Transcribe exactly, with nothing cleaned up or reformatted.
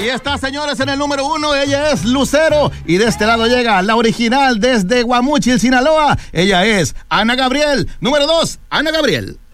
Ahí está, señores, en el número uno. Ella es Lucero. Y de este lado llega la original desde Guamuchil, Sinaloa. Ella es Ana Gabriel. Número dos, Ana Gabriel.